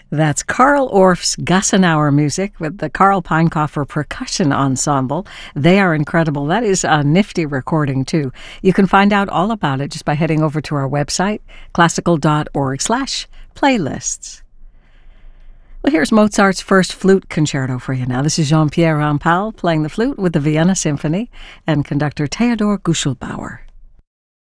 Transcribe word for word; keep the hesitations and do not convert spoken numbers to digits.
That's Carl Orff's Gassenauer music with the Carl Pinekoffer Percussion Ensemble. They are incredible. That is a nifty recording, too. You can find out all about it just by heading over to our website, classical.org slash playlists. Well, here's Mozart's first flute concerto for you now. This is Jean-Pierre Rampal playing the flute with the Vienna Symphony and conductor Theodor Guschelbauer.